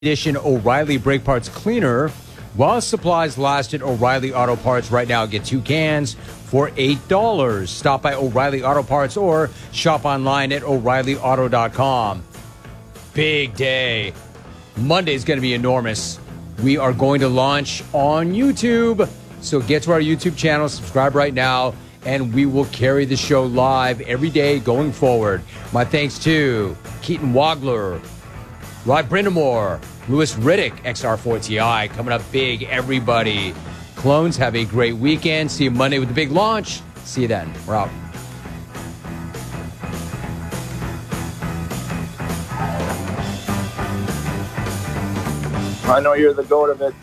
Edition O'Reilly Brake Parts Cleaner. While supplies last at O'Reilly Auto Parts right now, get 2 cans for $8. Stop by O'Reilly Auto Parts or shop online at O'ReillyAuto.com. Big day. Monday's going to be enormous. We are going to launch on YouTube. So get to our YouTube channel, subscribe right now, and we will carry the show live every day going forward. My thanks to Keaton Wagler, Rod Brindamore, Louis Riddick, XR4TI, coming up big, everybody. Clones, have a great weekend. See you Monday with the big launch. See you then. We're out. I know you're the goat of it.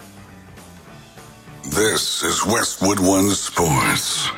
This is Westwood One Sports.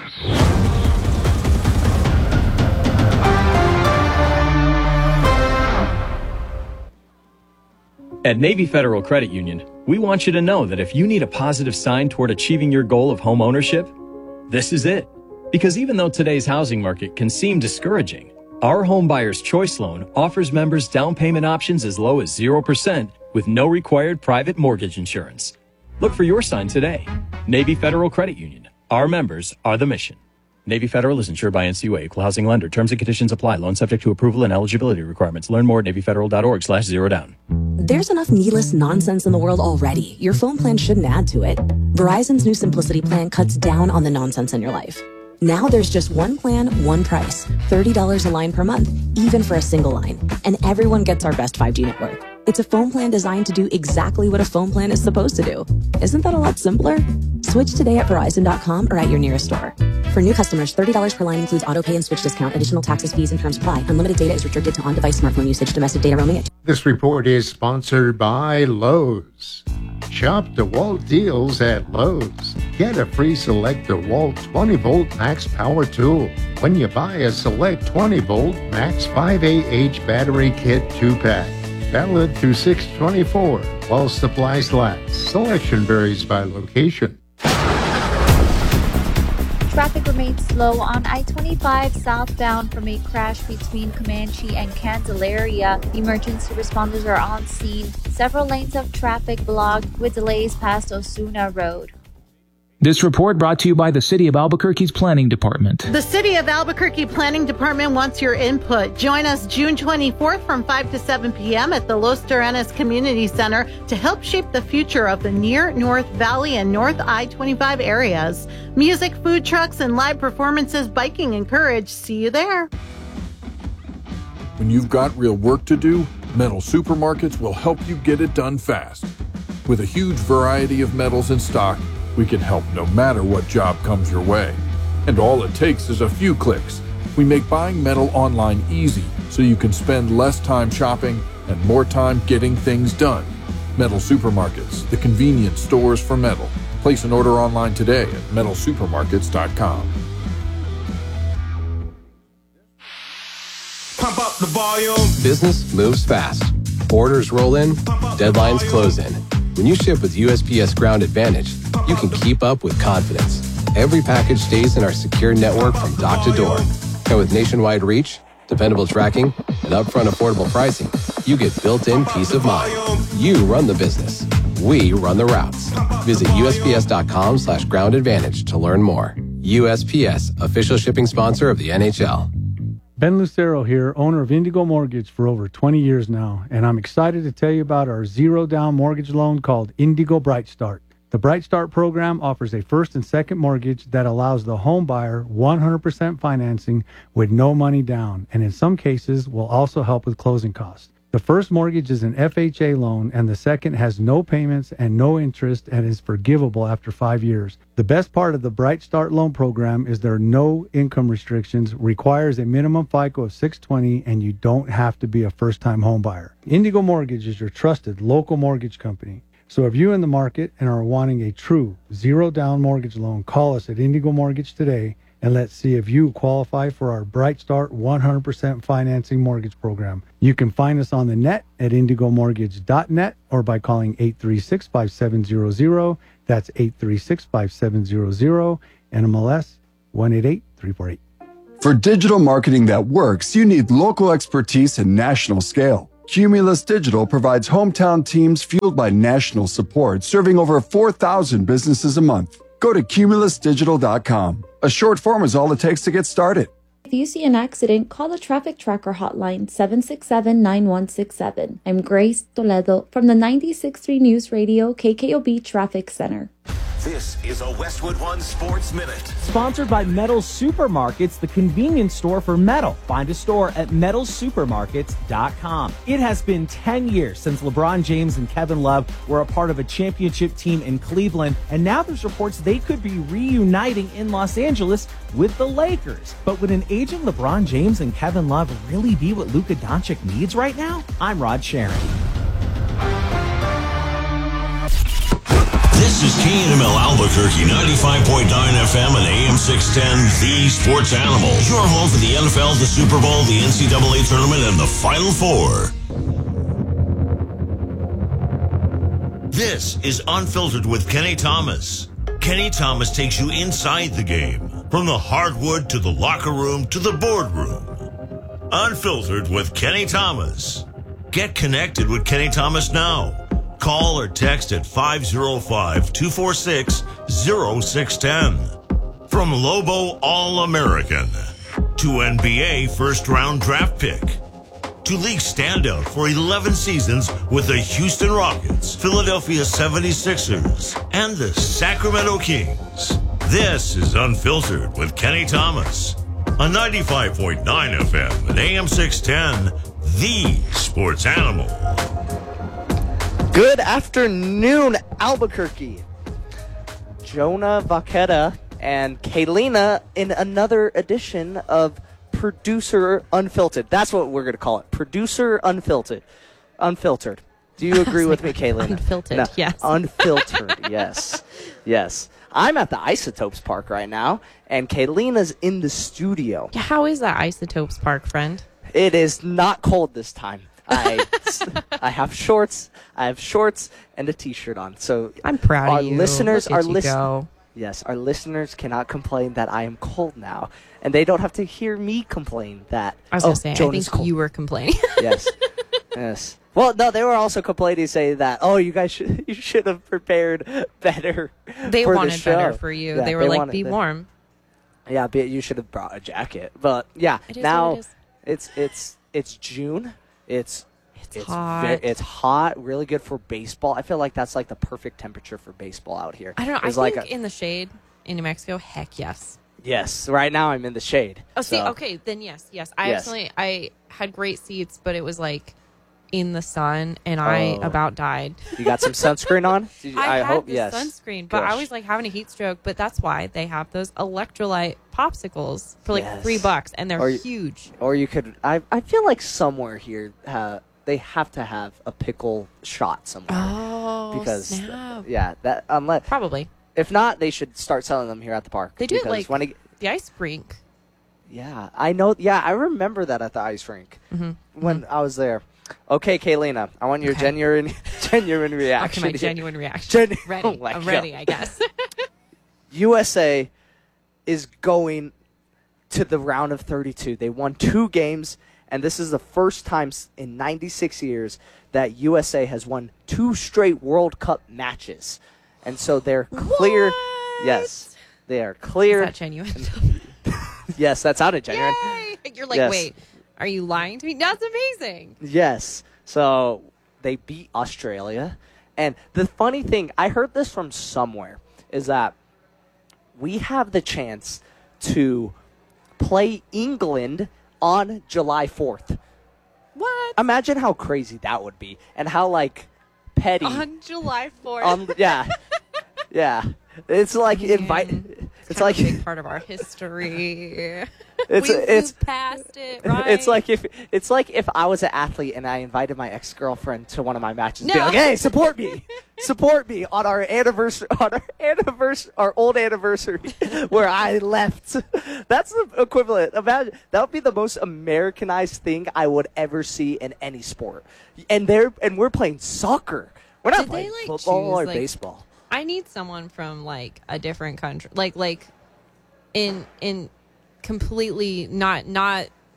At Navy Federal Credit Union, we want you to know that if you need a positive sign toward achieving your goal of home ownership, this is it. Because even though today's housing market can seem discouraging, our Home Buyer's Choice Loan offers members down payment options as low as 0% with no required private mortgage insurance. Look for your sign today. Navy Federal Credit Union. Our members are the mission. Navy Federal is insured by NCUA, Equal Housing Lender. Terms and conditions apply. Loan subject to approval and eligibility requirements. Learn more at NavyFederal.org/zerodown. There's enough needless nonsense in the world already. Your phone plan shouldn't add to it. Verizon's new Simplicity plan cuts down on the nonsense in your life. Now there's just one plan, one price. $30 a line per month, even for a single line. And everyone gets our best 5G network. It's a phone plan designed to do exactly what a phone plan is supposed to do. Isn't that a lot simpler? Switch today at Verizon.com or at your nearest store. For new customers, $30 per line includes auto pay and switch discount. Additional taxes, fees, and terms apply. Unlimited data is restricted to on-device smartphone usage. Domestic data roaming. This report is sponsored by Lowe's. Shop DeWalt deals at Lowe's. Get a free Select DeWalt 20-volt max power tool when you buy a Select 20-volt max 5AH battery kit 2-pack. Valid through 6/24 while supplies last. Selection varies by location. Traffic remains slow on I-25 southbound from a crash between Comanche and Candelaria. Emergency responders are on scene. Several lanes of traffic blocked with delays past Osuna Road. This report brought to you by the City of Albuquerque's Planning Department. The City of Albuquerque Planning Department wants your input. Join us June 24th from 5 to 7 p.m. at the Los Terrenos Community Center to help shape the future of the near North Valley and North I-25 areas. Music, food trucks, and live performances, biking encouraged. See you there. When you've got real work to do, Metal Supermarkets will help you get it done fast. With a huge variety of metals in stock, we can help no matter what job comes your way. And all it takes is a few clicks. We make buying metal online easy so you can spend less time shopping and more time getting things done. Metal Supermarkets, the convenient stores for metal. Place an order online today at metalsupermarkets.com. Pump up the volume. Business moves fast. Orders roll in, deadlines close in. When you ship with USPS Ground Advantage, you can keep up with confidence. Every package stays in our secure network from dock to door. And with nationwide reach, dependable tracking, and upfront affordable pricing, you get built-in peace of mind. You run the business. We run the routes. Visit USPS.com/Ground Advantage to learn more. USPS, official shipping sponsor of the NHL. Ben Lucero here, owner of Indigo Mortgage for over 20 years now, and I'm excited to tell you about our zero-down mortgage loan called Indigo Bright Start. The Bright Start program offers a first and second mortgage that allows the home buyer 100% financing with no money down, and in some cases will also help with closing costs. The first mortgage is an FHA loan, and the second has no payments and no interest and is forgivable after 5 years. The best part of the Bright Start loan program is there are no income restrictions, requires a minimum FICO of 620, and you don't have to be a first-time home buyer. Indigo Mortgage is your trusted local mortgage company. So if you're in the market and are wanting a true zero-down mortgage loan, call us at Indigo Mortgage today, and let's see if you qualify for our Bright Start 100% financing mortgage program. You can find us on the net at indigomortgage.net or by calling 836-5700. That's 836-5700, NMLS 188348. For digital marketing that works, you need local expertise and national scale. Cumulus Digital provides hometown teams fueled by national support, serving over 4,000 businesses a month. Go to cumulusdigital.com. A short form is all it takes to get started. If you see an accident, call the Traffic Tracker hotline 767-9167. I'm Grace Toledo from the 96.3 News Radio KKOB Traffic Center. This is a Westwood One Sports Minute. Sponsored by Metals Supermarkets, the convenience store for metal. Find a store at metalsupermarkets.com. It has been 10 years since LeBron James and Kevin Love were a part of a championship team in Cleveland, and now there's reports they could be reuniting in Los Angeles with the Lakers. But would an aging LeBron James and Kevin Love really be what Luka Doncic needs right now? I'm Rod Sharon. This is KNML Albuquerque, 95.9 FM and AM 610, the Sports Animal. Your home for the NFL, the Super Bowl, the NCAA Tournament, and the Final Four. This is Unfiltered with Kenny Thomas. Kenny Thomas takes you inside the game, from the hardwood to the locker room to the boardroom. Unfiltered with Kenny Thomas. Get connected with Kenny Thomas now. Call or text at 505-246-0610. From Lobo All-American to NBA first-round draft pick to league standout for 11 seasons with the Houston Rockets, Philadelphia 76ers, and the Sacramento Kings. This is Unfiltered with Kenny Thomas on 95.9 FM and AM 610, the Sports Animal. Good afternoon, Albuquerque. Jonah Vaqueta and Kaylina in another edition of Producer Unfiltered. That's what we're going to call it. Producer Unfiltered. Unfiltered. Do you agree with me, Kaylina? Unfiltered, No. yes. Unfiltered, yes. Yes. I'm at the Isotopes Park right now, and Kaylina's in the studio. Yeah, how is that Isotopes Park, friend? It is not cold this time. I have shorts. I have shorts and a t-shirt on. So I'm proud our of you. listeners Look at are you go. Yes, our listeners cannot complain that I am cold now, and they don't have to hear me complain that. I was going to say, Jonah's I think you were complaining. Yes, yes. Well, no, they were also complaining, saying that, oh, you guys should have prepared better. They for wanted the show. better for you. Yeah, they were like, wanted be warm. Yeah, but you should have brought a jacket. But yeah, It is now what it it's June. It's hot. It's hot. Really good for baseball. I feel like that's like the perfect temperature for baseball out here. I don't know. It's I like think in the shade in New Mexico, heck yes. yes. Right now I'm in the shade. Oh, see, so- okay, then yes. I had great seats, but it was like in the sun, and I Oh. about died. You got some sunscreen on? I had hope the yes. sunscreen, but I Gosh. was like having a heat stroke. But that's why they have those electrolyte popsicles for like Yes. $3, and they're Or huge. Or you could. I feel like somewhere here they have to have a pickle shot somewhere. Oh, because snap. yeah, that unless Probably. if not, they should start selling them here at the park. They do it because like when it, the ice rink. yeah, I know. Yeah, I remember that at the ice rink when I was there. Okay, Kaylina, I want your genuine reaction. Okay, my here. genuine reaction. Ready. Oh my I'm ready, God. I guess. USA is going to the round of 32. They won 2 games, and this is the first time in 96 years that USA has won 2 straight World Cup matches. And so they're clear. What? Yes, they are clear. Is that genuine? Yes, that sounded genuine. Yay! You're like, Yes. wait, are you lying to me? That's amazing. Yes. So they beat Australia. And the funny thing, I heard this from somewhere, is that we have the chance to play England on July 4th. What? Imagine how crazy that would be and how, like, petty. On July 4th. Yeah. Yeah. It's like invite. It's kind like of a big part of our history. It's We've it's moved past it, right? It's like if I was an athlete and I invited my ex-girlfriend to one of my matches, No. be like, "Hey, support me on our anniversary, our old anniversary where I left." That's the equivalent. Imagine that would be the most Americanized thing I would ever see in any sport. And we're playing soccer. We're not Did they, playing like, football or choose, like- baseball. I need someone from like a different country, like in completely not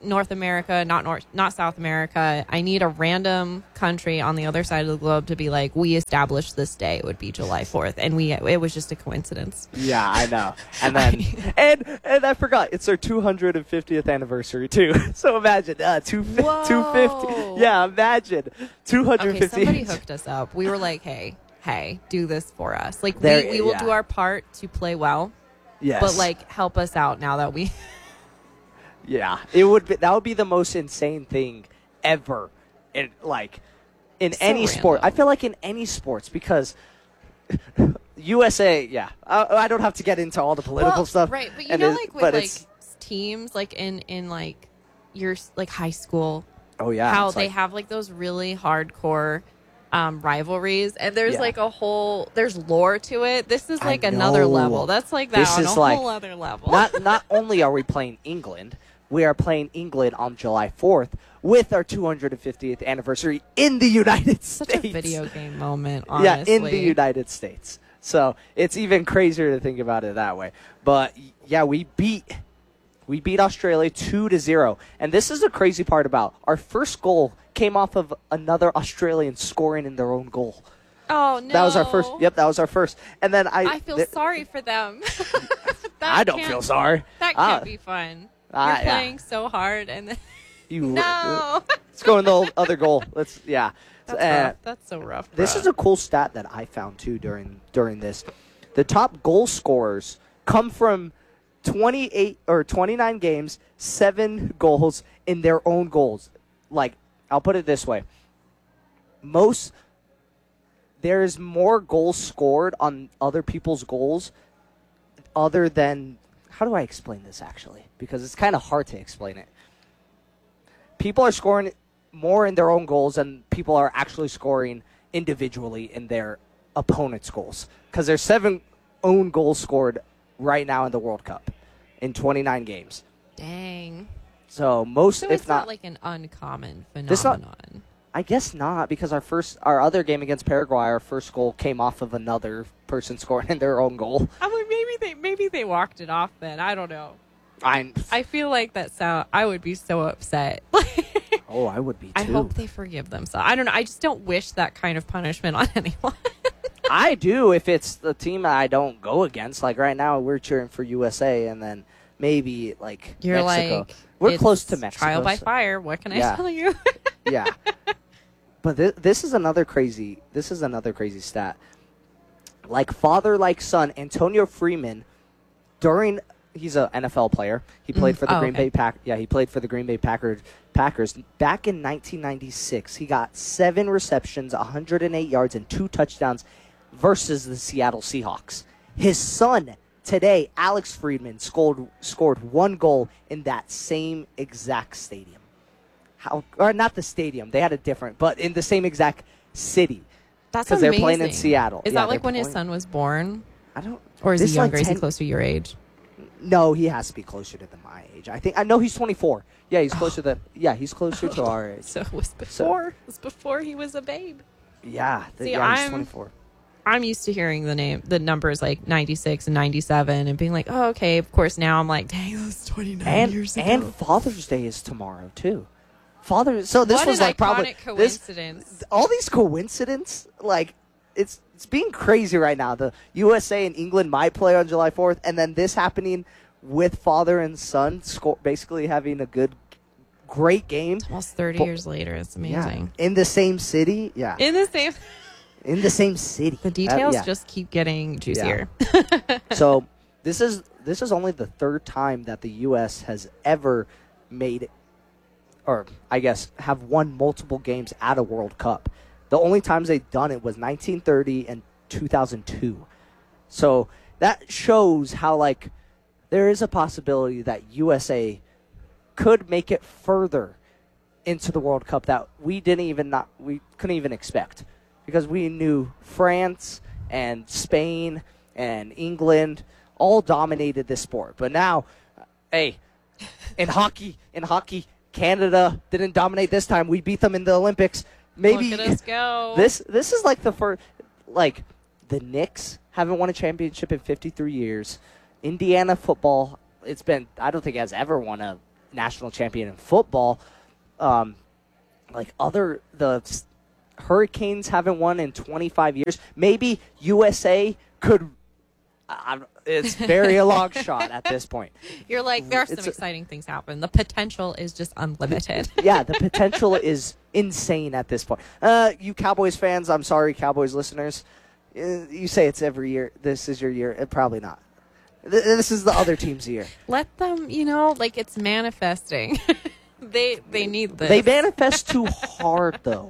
North America, not South America. I need a random country on the other side of the globe to be like, we established this day. It would be July 4th. And it was just a coincidence. Yeah, I know. And then, and I forgot, it's their 250th anniversary, too. So imagine, 250. Yeah, imagine. 250. Okay, somebody hooked us up. We were like, hey, do this for us. Like, we will do our part to play well. Yes. But, like, help us out now that we... Yeah, that would be the most insane thing ever, in any sport. I feel like in any sports, because USA. Yeah, I don't have to get into all the political stuff. Right, but you know, like with like teams, like in like your like high school. Oh yeah, how they have like those really hardcore rivalries, and there's like there's lore to it. This is like another level. That's like that on a whole other level. Not only are we playing England. We are playing England on July 4th with our 250th anniversary in the United States. Such a video game moment, honestly. Yeah, in the United States. So it's even crazier to think about it that way. But yeah, we beat Australia 2-0. And this is the crazy part about our first goal came off of another Australian scoring in their own goal. Oh no. That was our first. Yep, that was our first. And then I feel sorry for them. I don't feel sorry. That can't be fun. You're playing so hard, and then no. Let's go in the other goal. That's rough. That's so rough. This is a cool stat that I found too during this. The top goal scorers come from 28 or 29 games, 7 goals in their own goals. Like, I'll put it this way: there's more goals scored on other people's goals, other than. How do I explain this, actually? Because it's kind of hard to explain it. People are scoring more in their own goals than people are actually scoring individually in their opponent's goals. Because there's 7 own goals scored right now in the World Cup in 29 games. Dang. So most, if it's not like an uncommon phenomenon. I guess not, because our other game against Paraguay, our first goal came off of another person scoring in their own goal. I'm like, maybe they walked it off then. I don't know. I feel like I would be so upset. Oh, I would be too. I hope they forgive themselves. I don't know. I just don't wish that kind of punishment on anyone. I do if it's the team I don't go against. Like right now, we're cheering for USA, and then maybe like You're Mexico. Like, we're close to Mexico. Trial by fire. What can I tell you? Yeah. But this is another crazy stat. Like father, like son, Antonio Freeman, he's an NFL player. He played for the Green Bay Packers. Yeah, he played for the Green Bay Packers. Back in 1996, he got 7 receptions, 108 yards, and 2 touchdowns versus the Seattle Seahawks. His son today, Alex Freeman, scored 1 goal in that same exact stadium. Or not the stadium, they had a different, but in the same exact city. That's because amazing. They're playing in Seattle. Is that like when his son was born? I don't. Or is he younger? Is he close to your age? No, he has to be closer to my age. I know he's 24. Yeah, he's closer he's closer to our age. So it was before. It was before he was a babe. Yeah, he's 24. I'm used to hearing the numbers like 96 and 97 and being like, oh, okay. Of course, now I'm like, dang, that was 29 years ago. And Father's Day is tomorrow too. So this what was an like probably coincidence. All these coincidences, like it's being crazy right now. The USA and England might play on July 4th, and then this happening with father and son, basically having a great game. It's almost 30 years later. It's amazing. Yeah. In the same city. Yeah. In the same city. The details just keep getting juicier. Yeah. So this is only the 3rd time that the U.S. has ever made, or I guess have won multiple games at a World Cup. The only times they've done it was 1930 and 2002. So that shows how like there is a possibility that USA could make it further into the World Cup that we couldn't even expect, because we knew France and Spain and England all dominated this sport. But now, hey, in hockey, Canada didn't dominate this time. We beat them in the Olympics. Maybe look at us go. This is like the first, like the Knicks haven't won a championship in 53 years. Indiana football, I don't think it has ever won a national champion in football. The Hurricanes haven't won in 25 years. Maybe USA could. It's very a long shot at this point. You're like, there are some exciting things happen. The potential is just unlimited. Yeah, the potential is insane at this point. You Cowboys fans, I'm sorry, Cowboys listeners. You say it's every year. This is your year. Probably not. This is the other team's year. Let them, it's manifesting. They need this. They manifest too hard, though.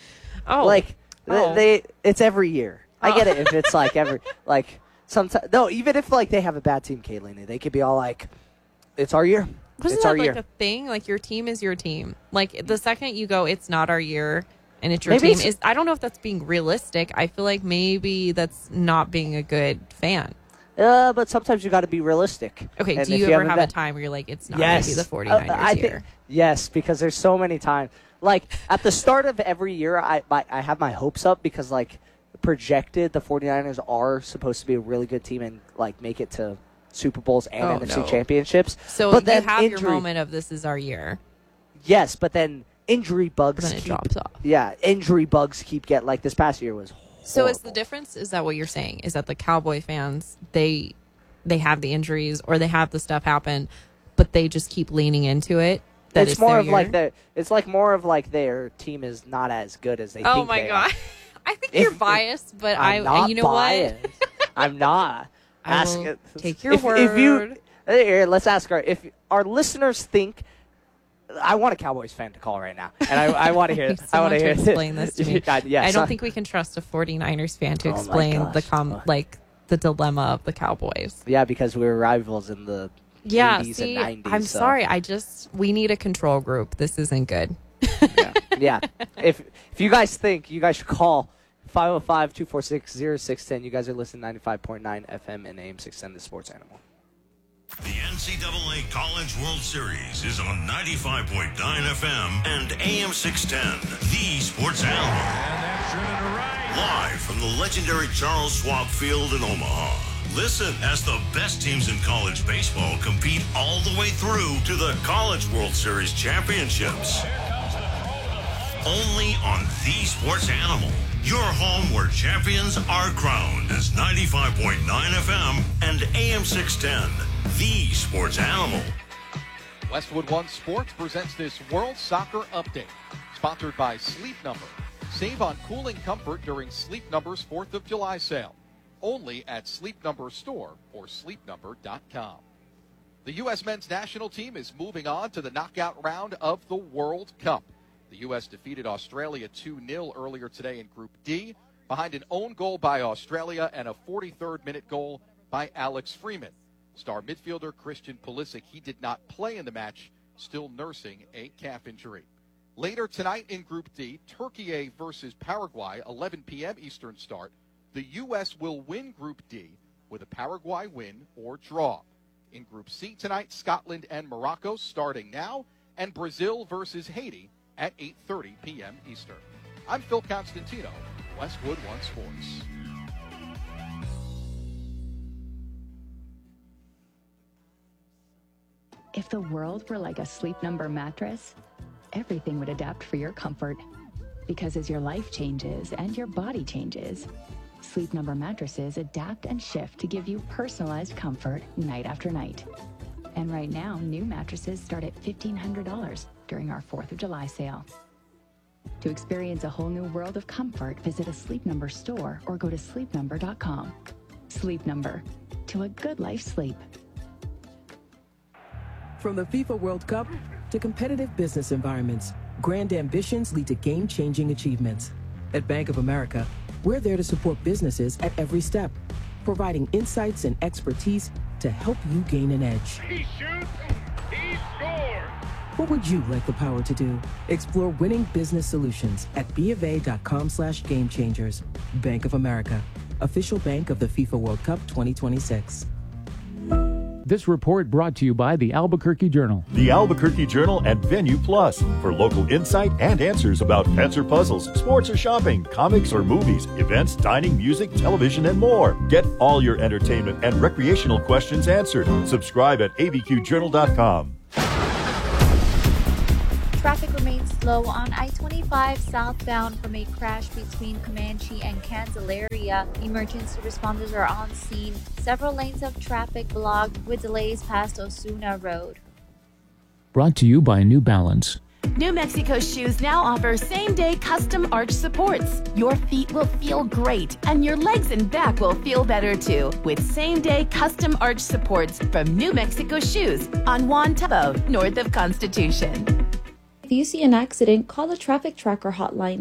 It's every year. I get it if it's sometimes. No, even if they have a bad team, Kayleen, they could be all like, "It's our year." Wasn't that a thing? Your team is your team. The second you go, "It's not our year," and it's your team. I don't know if that's being realistic. I feel like maybe that's not being a good fan. But sometimes you got to be realistic. Okay, and do you ever have a time where you're like, it's not going to be the 49ers year? Yes, because there's so many times. At the start of every year, I have my hopes up because, projected the 49ers are supposed to be a really good team and, make it to Super Bowls and NFC championships. So but you have your moment of this is our year. Yes, but then injury bugs then it drops off. Yeah, injury bugs keep getting, this past year was horrible. So is the difference, is that what you're saying? Is that the Cowboy fans, they have the injuries or they have the stuff happen, but they just keep leaning into it? It's more of more of their team is not as good as they think. Oh my God. I think you're biased, but you know biased. What? I'm not. Take your word. Let's ask if our listeners think. I want a Cowboys fan to call right now, and I want to hear it. I want to explain this to me. Yes, I don't think we can trust a 49ers fan to explain the dilemma of the Cowboys. Yeah, because we were rivals in the 80s and 90s. I'm sorry. We need a control group. This isn't good. Yeah. If you guys think, you guys should call 505-246-0610. You guys are listening to 95.9 FM and AM 610, the Sports Animal. The NCAA College World Series is on 95.9 FM and AM 610, the Sports Animal. And that's driven to right. Live from the legendary Charles Schwab Field in Omaha. Listen as the best teams in college baseball compete all the way through to the College World Series championships. Only on the Sports Animal. Your home where champions are crowned is 95.9 FM and AM 610. The Sports Animal. Westwood One Sports presents this World Soccer Update. Sponsored by Sleep Number. Save on cooling comfort during Sleep Number's 4th of July sale. Only at Sleep Number Store or sleepnumber.com. The U.S. men's national team is moving on to the knockout round of the World Cup. The U.S. defeated Australia 2-0 earlier today in Group D behind an own goal by Australia and a 43rd minute goal by Alex Freeman. Star midfielder Christian Pulisic, he did not play in the match, still nursing a calf injury. Later tonight in Group D, Turkey versus Paraguay, 11 p.m. Eastern start. The U.S. will win Group D with a Paraguay win or draw. In Group C tonight, Scotland and Morocco starting now, and Brazil versus Haiti at 8:30 p.m. Eastern. I'm Phil Constantino, Westwood One Sports. If the world were like a Sleep Number mattress, everything would adapt for your comfort. Because as your life changes and your body changes, Sleep Number mattresses adapt and shift to give you personalized comfort night after night. And right now, new mattresses start at $1,500 during our 4th of July sale. To experience a whole new world of comfort, visit a Sleep Number store or go to sleepnumber.com. Sleep Number. To a good life sleep. From the FIFA World Cup to competitive business environments, grand ambitions lead to game-changing achievements. At Bank of America, we're there to support businesses at every step, providing insights and expertise to help you gain an edge. He shoots, he scores! What would you like the power to do? Explore winning business solutions at BofA.com/gamechangers. Bank of America, official bank of the FIFA World Cup 2026. This report brought to you by the Albuquerque Journal. The Albuquerque Journal and Venue Plus for local insight and answers about pets or puzzles, sports or shopping, comics or movies, events, dining, music, television, and more. Get all your entertainment and recreational questions answered. Subscribe at abqjournal.com. slow on I-25 southbound from a crash between Comanche and Candelaria. Emergency responders are on scene. Several lanes of traffic blocked with delays past Osuna Road. Brought to you by New Balance. New Mexico Shoes now offer same-day custom arch supports. Your feet will feel great, and your legs and back will feel better too, with same-day custom arch supports from New Mexico Shoes on Juan Tabo, north of Constitution. If you see an accident, call the Traffic Tracker hotline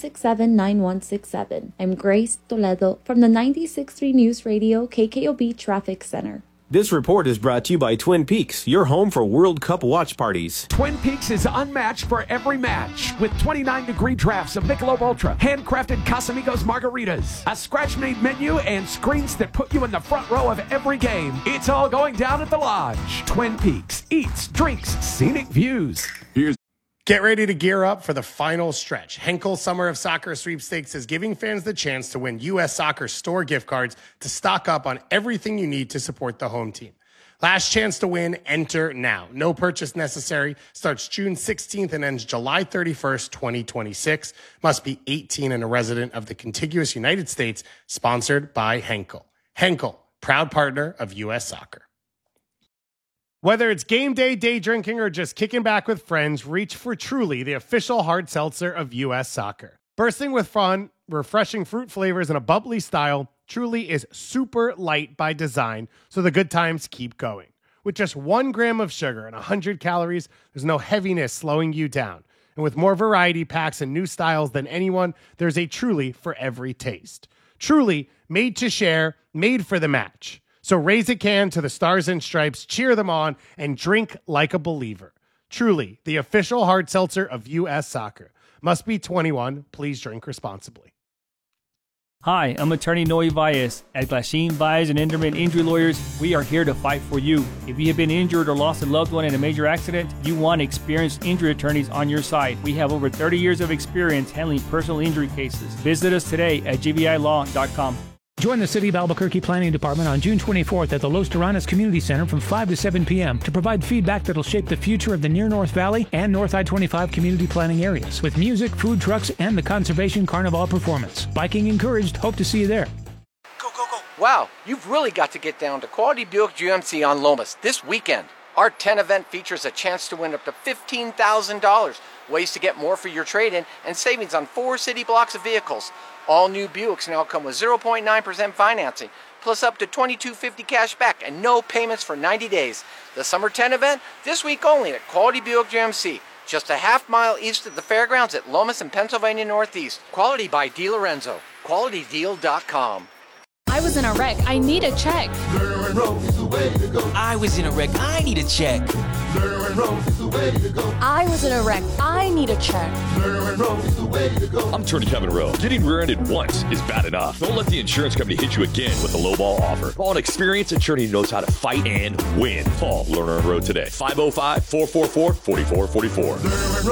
767-9167. I'm Grace Toledo from the 96.3 News Radio KKOB Traffic Center. This report is brought to you by Twin Peaks, your home for World Cup watch parties. Twin Peaks is unmatched for every match, with 29-degree drafts of Michelob Ultra, handcrafted Casamigos margaritas, a scratch-made menu, and screens that put you in the front row of every game. It's all going down at the Lodge. Twin Peaks eats, drinks, scenic views. Get ready to gear up for the final stretch. Henkel Summer of Soccer Sweepstakes is giving fans the chance to win U.S. Soccer store gift cards to stock up on everything you need to support the home team. Last chance to win, enter now. No purchase necessary. Starts June 16th and ends July 31st, 2026. Must be 18 and a resident of the contiguous United States. Sponsored by Henkel. Henkel, proud partner of U.S. Soccer. Whether it's game day, day drinking, or just kicking back with friends, reach for Truly, the official hard seltzer of U.S. Soccer. Bursting with fun, refreshing fruit flavors, and a bubbly style, Truly is super light by design, so the good times keep going. With just 1 gram of sugar and 100 calories, there's no heaviness slowing you down. And with more variety packs and new styles than anyone, there's a Truly for every taste. Truly, made to share, made for the match. So raise a can to the Stars and Stripes, cheer them on, and drink like a believer. Truly, the official hard seltzer of U.S. Soccer. Must be 21. Please drink responsibly. Hi, I'm attorney Noe Valles. At Glasheen, Valles and Enderman Injury Lawyers, we are here to fight for you. If you have been injured or lost a loved one in a major accident, you want experienced injury attorneys on your side. We have over 30 years of experience handling personal injury cases. Visit us today at gbilaw.com. Join the City of Albuquerque Planning Department on June 24th at the Los Terranes Community Center from 5 to 7 p.m. to provide feedback that'll shape the future of the Near North Valley and North I-25 community planning areas with music, food trucks, and the Conservation Carnival performance. Biking encouraged. Hope to see you there. Wow, you've really got to get down to Quality Buick GMC on Lomas this weekend. Our 10 event features a chance to win up to $15,000, ways to get more for your trade-in, and savings on 4 city blocks of vehicles. All new Buicks now come with 0.9% financing, plus up to $22.50 cash back and no payments for 90 days. The Summer 10 event, this week only at Quality Buick GMC, just a half-mile east of the fairgrounds at Lomas and Pennsylvania Northeast. Quality by DiLorenzo. QualityDeal.com. I was in a wreck. I need a check. I was in a wreck. I need a check. I was in a wreck. I need a check. I'm attorney Kevin Rowe. Getting rear-ended once is bad enough. Don't let the insurance company hit you again with a lowball offer. Call an experienced attorney who knows how to fight and win. Call Lerner and Rowe today. 505-444-4444.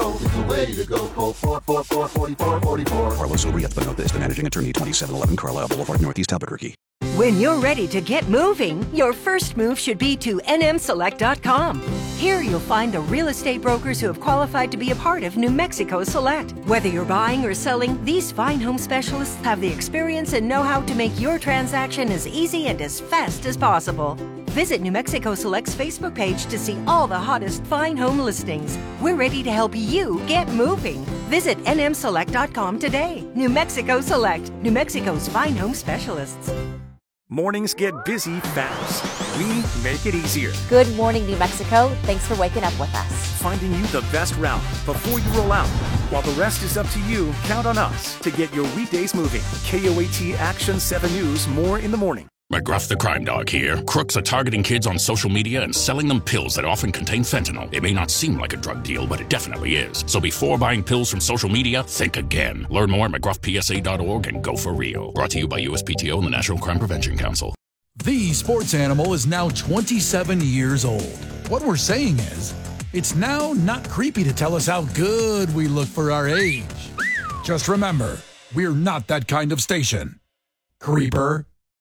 Carlos Urias Benotez, the managing attorney, 2711 Carlisle Boulevard, Northeast Albuquerque. When you're ready to get moving, your first move should be to nmselect.com. Here you'll find the real estate brokers who have qualified to be a part of New Mexico Select. Whether you're buying or selling, these fine home specialists have the experience and know-how to make your transaction as easy and as fast as possible. Visit New Mexico Select's Facebook page to see all the hottest fine home listings. We're ready to help you get moving. Visit nmselect.com today. New Mexico Select, New Mexico's fine home specialists. Mornings get busy fast. We make it easier. Good morning, New Mexico. Thanks for waking up with us. Finding you the best route before you roll out. While the rest is up to you, count on us to get your weekdays moving. KOAT Action 7 News, more in the morning. McGruff the Crime Dog here. Crooks are targeting kids on social media and selling them pills that often contain fentanyl. It may not seem like a drug deal, but it definitely is. So before buying pills from social media, think again. Learn more at McGruffPSA.org and go for real. Brought to you by USPTO and the National Crime Prevention Council. The Sports Animal is now 27 years old. What we're saying is, it's now not creepy to tell us how good we look for our age. Just remember, we're not that kind of station. Creeper.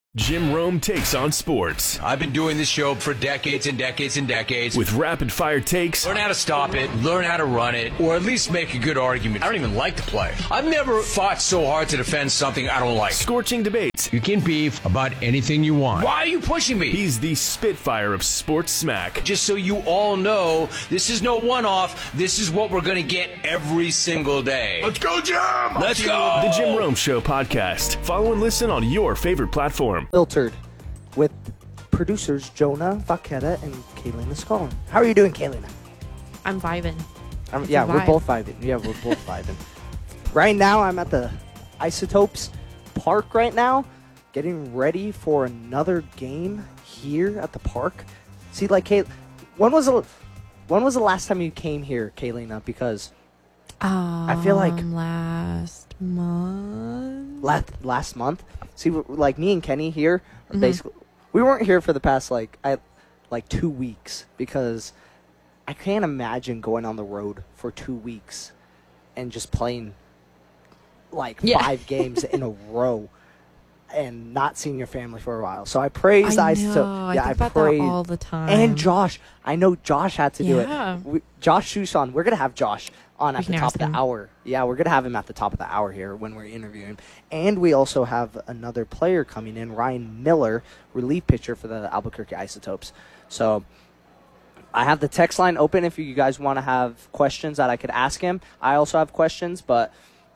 Jim Rome takes on sports. I've been doing this show for decades and decades and decades. With rapid-fire takes. Learn how to stop it, learn how to run it, or at least make a good argument. I don't even like to play. I've never fought so hard to defend something I don't like. Scorching debates. You can beef about anything you want. Why are you pushing me? He's the Spitfire of sports smack. Just so you all know, this is no one-off. This is what we're going to get every single day. Let's go, Jim! Let's go! The Jim Rome Show podcast. Follow and listen on your favorite platform. Filtered with producers Jonah Vaqueta and Kaylina Scullin. How are you doing, Kaylina? I'm vibing. Yeah, we're both vibing. Yeah, we're both vibing. Right now, I'm at the Isotopes Park right now, getting ready for another game here at the park. See, like, when was the last time you came here, Kaylina? Because I feel like last month. Last month. See, like me and Kenny here, basically, we weren't here for the past like 2 weeks because I can't imagine going on the road for 2 weeks and just playing like 5 games in a row and not seeing your family for a while. So I praise the Isotopes. Yeah, I think about that all the time. And Josh, I know Josh had to do it. Josh Shuson, we're gonna have Josh on at the top of the hour. Yeah, we're gonna have him at the top of the hour here when we're interviewing. And we also have another player coming in, Ryan Miller, relief pitcher for the Albuquerque Isotopes. So I have the text line open if you guys want to have questions that I could ask him. I also have questions, but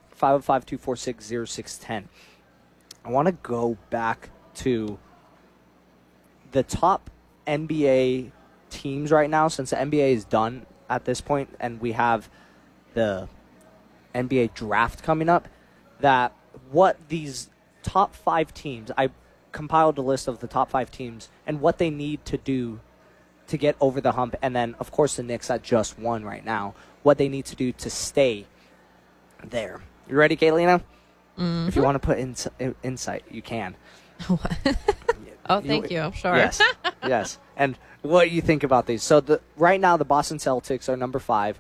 505-246-0610. I want to go back to the top NBA teams right now, since the NBA is done at this point and we have the NBA draft coming up, that what these top 5 teams, I compiled a list of the top 5 teams and what they need to do to get over the hump, and then, of course, the Knicks that just won right now, what they need to do to stay there. You ready, Kaylina? Mm-hmm. If you want to put insight, you can. Oh, thank you. Sure. Yes. Yes. And what you think about these. So right now, the Boston Celtics are number 5.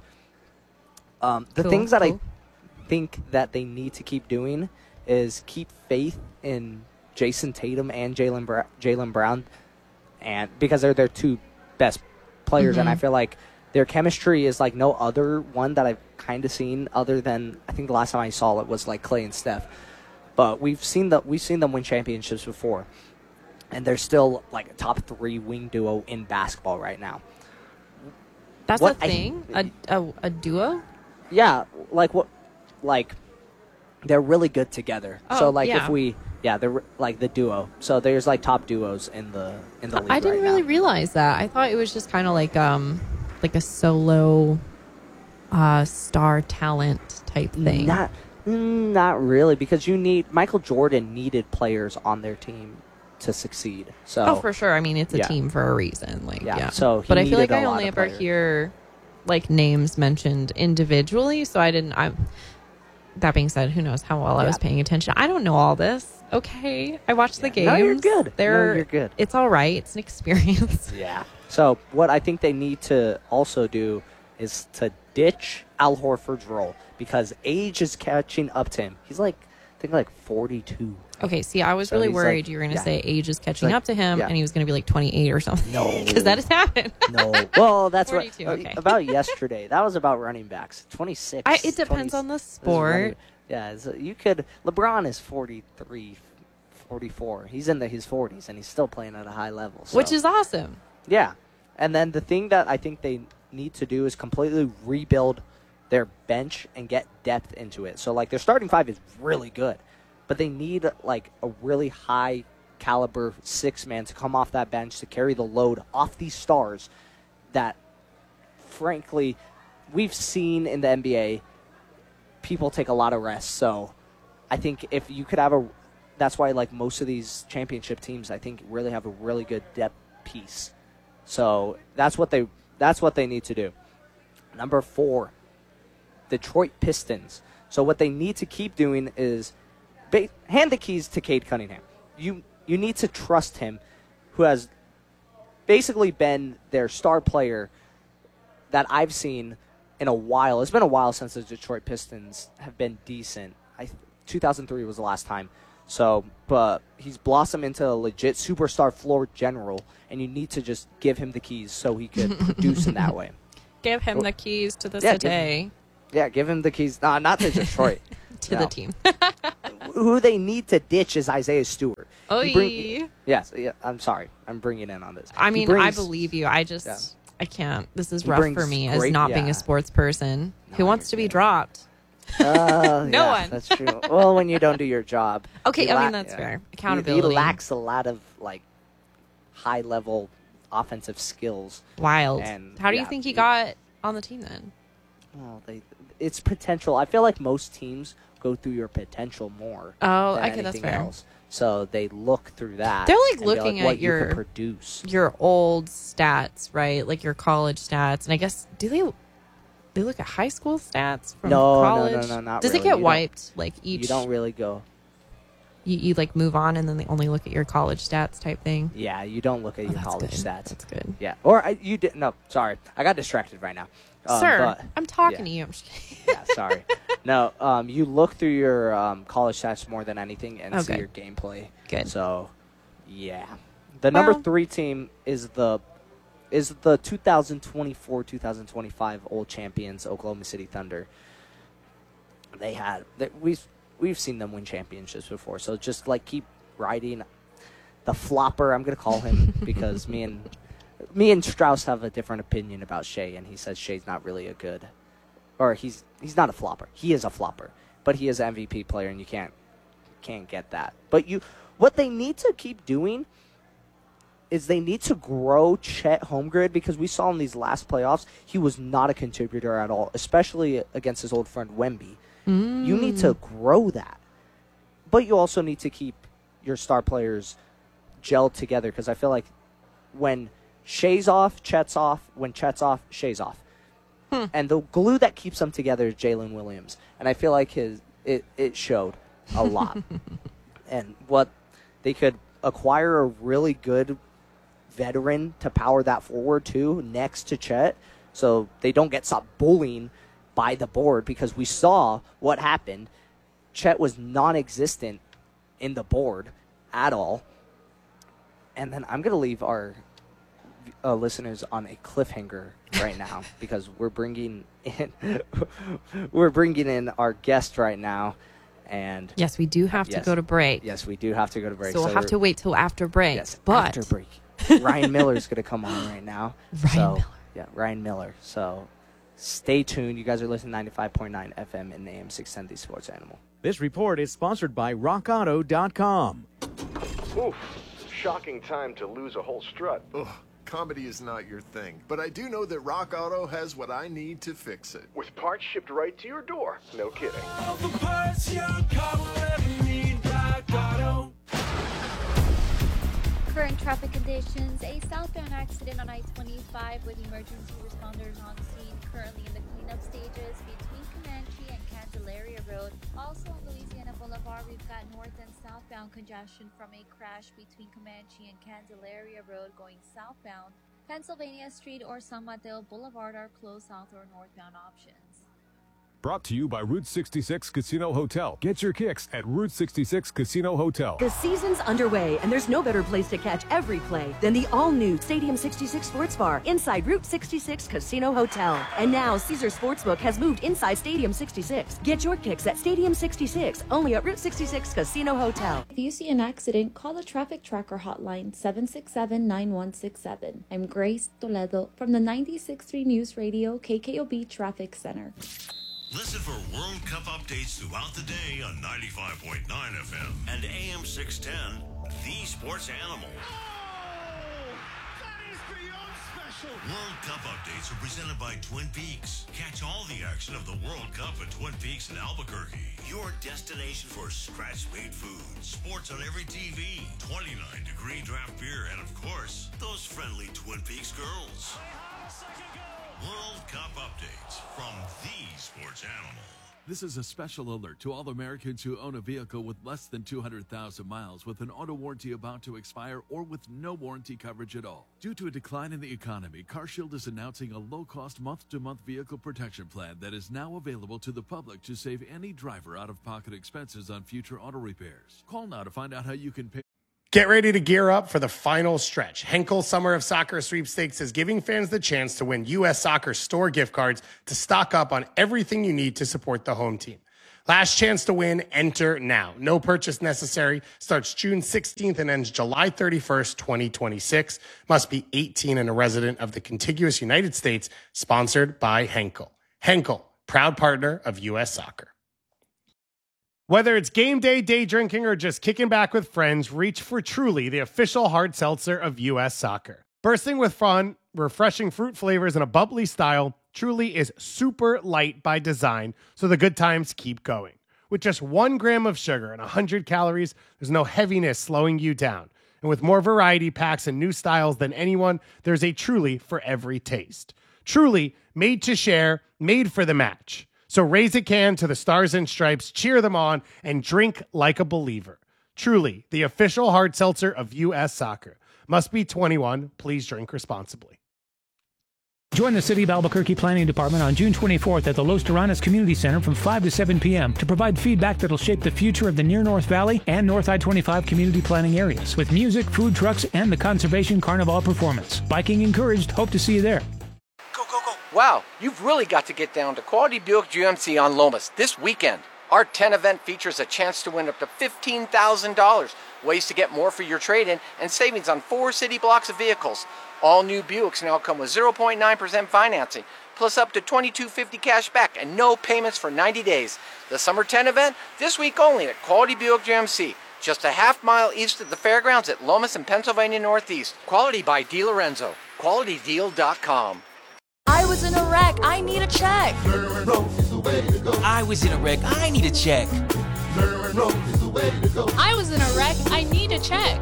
The things that I think that they need to keep doing is keep faith in Jason Tatum and Jaylen Brown, and because they're their 2 best players, and I feel like their chemistry is like no other one that I've kind of seen, other than I think the last time I saw it was like Clay and Steph. But we've seen them win championships before, and they're still like a top 3 wing duo in basketball right now. That's a thing, a duo. Yeah, they're really good together. Oh, so like they're like the duo. So there's like top duos in the league. I didn't really realize that. I thought it was just kind of like a solo star talent type thing. Not really, because Michael Jordan needed players on their team to succeed. So for sure. I mean, it's a team for a reason. So but I feel like I only ever hear like names mentioned individually. So I didn't. That being said, who knows how well I was paying attention. I don't know all this. Okay. I watched the games. No, you're good. You're good. It's all right. It's an experience. Yeah. So what I think they need to also do is to ditch Al Horford's role, because age is catching up to him. He's like, I think like 42. Okay, see, I was really worried you were going to say age is catching up to him, and he was going to be like 28 or something. No. Because that has happened. No. Well, that's 42, okay. About yesterday. That was about running backs. 26. It depends on the sport. Yeah, you could. LeBron is 43, 44. He's in his 40s, and he's still playing at a high level. So. Which is awesome. Yeah. And then the thing that I think they need to do is completely rebuild their bench and get depth into it. So, like, their starting 5 is really good, but they need, like, a really high caliber 6-man to come off that bench to carry the load off these stars that, frankly, we've seen in the NBA people take a lot of rest. So I think if you could have that's why, like, most of these championship teams, I think, really have a really good depth piece. So that's what they need to do. Number 4, Detroit Pistons. So what they need to keep doing is hand the keys to Cade Cunningham. You need to trust him, who has basically been their star player that I've seen in a while. It's been a while since the Detroit Pistons have been decent. 2003 was the last time. So, but he's blossomed into a legit superstar floor general, and you need to just give him the keys so he could produce in that way. Give him the keys to the city. Give him the keys. Not to Detroit. To the team. Who they need to ditch is Isaiah Stewart. Yes, I'm sorry. I'm bringing in on this. I mean, I believe you. I just, I can't. This is rough for me as not being a sports person who wants to be dropped. No one. That's true. Well, when you don't do your job. Okay, I mean, that's fair. Accountability. He lacks a lot of, like, high-level offensive skills. Wild. And how do you think he got on the team then? Well, it's potential. I feel like most teams go through your potential more. Oh, than okay, that's fair. Else. So they look through that. They're like looking at what your you can produce. Your old stats, right? Like your college stats, and I guess do they look at high school stats from college? No, not Does really. it get wiped like each? You don't really go. You like move on, and then they only look at your college stats type thing. Yeah, you don't look at your college stats. That's good. Yeah, or you did. No, sorry, I got distracted right now. Sir, I'm talking to you. I'm just kidding. Yeah, sorry. No, you look through your college stats more than anything and see your gameplay. Good. So, yeah, the number 3 team is the 2024-2025 old champions, Oklahoma City Thunder. We've seen them win championships before, so just like keep riding the flopper. I'm gonna call him because me and Strauss have a different opinion about Shea, and he says Shea's not really a good, or he's not a flopper. He is a flopper, but he is an MVP player, and you can't get that. But what they need to keep doing is they need to grow Chet Holmgren, because we saw in these last playoffs he was not a contributor at all, especially against his old friend Wemby. You need to grow that, but you also need to keep your star players gelled together, because I feel like when Shea's off, Chet's off. When Chet's off, Shea's off. And the glue that keeps them together is Jalen Williams. And I feel like it showed a lot. And what they could acquire a really good veteran to power that forward too, next to Chet, so they don't get stopped bullying by the board, because we saw what happened. Chet was non-existent in the board at all. And then I'm going to leave our listeners on a cliffhanger right now because we're bringing in our guest right now, and yes, we do have to go to break. Yes, we do have to go to break. So we'll have to wait till after break. Yes, but after break, Ryan Miller is going to come on right now. Ryan Miller. So stay tuned. You guys are listening to 95.9 FM in AM 610, the Sports Animal. This report is sponsored by RockAuto.com. Oof, shocking time to lose a whole strut. Ugh. Comedy is not your thing, but I do know that Rock Auto has what I need to fix it. With parts shipped right to your door. No kidding. All the parts your car will ever need, Rock Auto. Current traffic conditions: a southbound accident on I-25 with emergency responders on scene, currently in the cleanup stages between Comanche and Candelaria Road. Also on Louisiana Boulevard, we've got north and southbound congestion from a crash between Comanche and Candelaria Road going southbound. Pennsylvania Street or San Mateo Boulevard are closed south or northbound options. Brought to you by Route 66 Casino Hotel. Get your kicks at Route 66 Casino Hotel. The season's underway, and there's no better place to catch every play than the all-new Stadium 66 Sports Bar inside Route 66 Casino Hotel. And now Caesars Sportsbook has moved inside Stadium 66. Get your kicks at Stadium 66, only at Route 66 Casino Hotel. If you see an accident, call the Traffic Tracker hotline 767-9167. I'm Grace Toledo from the 96.3 News Radio KKOB Traffic Center. Listen for World Cup updates throughout the day on 95.9 FM and AM 610, the Sports Animal. World Cup updates are presented by Twin Peaks. Catch all the action of the World Cup at Twin Peaks in Albuquerque. Your destination for scratch-made food, sports on every TV, 29-degree draft beer, and of course, those friendly Twin Peaks girls. World Cup updates from the Sports Animal. This is a special alert to all Americans who own a vehicle with less than 200,000 miles with an auto warranty about to expire or with no warranty coverage at all. Due to a decline in the economy, CarShield is announcing a low-cost month-to-month vehicle protection plan that is now available to the public to save any driver out-of-pocket expenses on future auto repairs. Call now to find out how you can pay. Get ready to gear up for the final stretch. Henkel Summer of Soccer Sweepstakes is giving fans the chance to win U.S. Soccer store gift cards to stock up on everything you need to support the home team. Last chance to win, enter now. No purchase necessary. Starts June 16th and ends July 31st, 2026. Must be 18 and a resident of the contiguous United States. Sponsored by Henkel. Henkel, proud partner of U.S. Soccer. Whether it's game day, day drinking, or just kicking back with friends, reach for Truly, the official hard seltzer of U.S. Soccer. Bursting with fun, refreshing fruit flavors, and a bubbly style, Truly is super light by design, so the good times keep going. With just 1 gram of sugar and 100 calories, there's no heaviness slowing you down. And with more variety packs and new styles than anyone, there's a Truly for every taste. Truly, made to share, made for the match. So raise a can to the Stars and Stripes, cheer them on, and drink like a believer. Truly, the official hard seltzer of U.S. Soccer. Must be 21. Please drink responsibly. Join the City of Albuquerque Planning Department on June 24th at the Los Terranas Community Center from 5 to 7 p.m. to provide feedback that'll shape the future of the Near North Valley and North I-25 community planning areas with music, food trucks, and the Conservation Carnival performance. Biking encouraged. Hope to see you there. Wow, you've really got to get down to Quality Buick GMC on Lomas this weekend. Our 10 event features a chance to win up to $15,000, ways to get more for your trade-in, and savings on 4 city blocks of vehicles. All new Buicks now come with 0.9% financing, plus up to $2,250 cash back and no payments for 90 days. The Summer 10 event, this week only at Quality Buick GMC. Just a half-mile east of the fairgrounds at Lomas and Pennsylvania Northeast. Quality by DeLorenzo. QualityDeal.com. I was in a wreck. I need a check. I was in a wreck. I need a check. I was in a wreck. I need a check.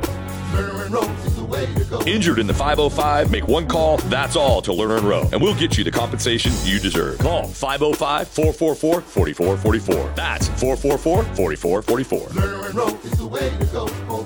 Injured in the 505? Make one call, that's all, to Lerner and Rowe, and we'll get you the compensation you deserve. Call 505-444-4444. That's 444-4444. Lerner and Rowe is the way to go.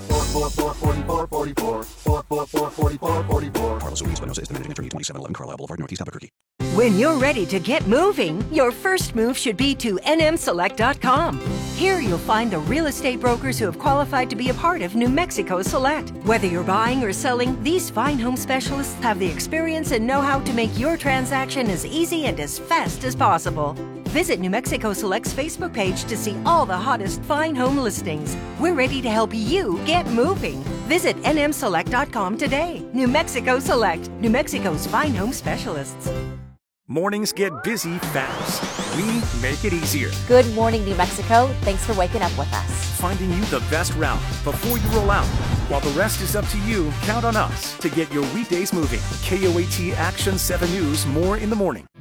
444-4444. Carlos Ruiz Espinosa is the managing attorney, 2711 Carlisle Boulevard, Northeast Albuquerque. When you're ready to get moving, your first move should be to nmselect.com. Here you'll find the real estate brokers who have qualified to be a part of New Mexico Select. Whether you're buying or selling, these fine home specialists have the experience and know-how to make your transaction as easy and as fast as possible. Visit New Mexico Select's Facebook page to see all the hottest fine home listings. We're ready to help you get moving. Visit nmselect.com today. New Mexico Select, New Mexico's fine home specialists. Mornings get busy fast. We make it easier. Good morning, New Mexico. Thanks for waking up with us. Finding you the best route before you roll out. While the rest is up to you, count on us to get your weekdays moving. KOAT Action 7 News, more in the morning.